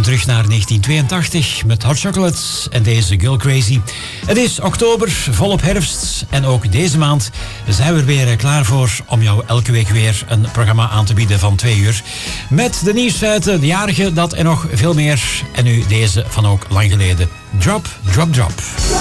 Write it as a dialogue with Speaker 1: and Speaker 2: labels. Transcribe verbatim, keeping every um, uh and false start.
Speaker 1: terug naar negentien tweeëntachtig met Hot Chocolate en deze Girl Crazy. Het is oktober, volop herfst en ook deze maand zijn we er weer klaar voor om jou elke week weer een programma aan te bieden van twee uur. Met de nieuwsfeiten, de jarige, dat en nog veel meer. En nu deze van ook lang geleden. Drop, drop, drop.